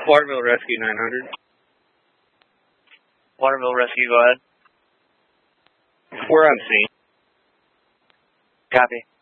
Waterville Rescue 900. Waterville Rescue, go ahead. We're on scene. Copy.